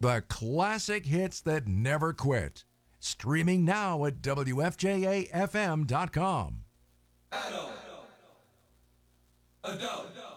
The classic hits that never quit. Streaming now at WFJAFM.com. Adult.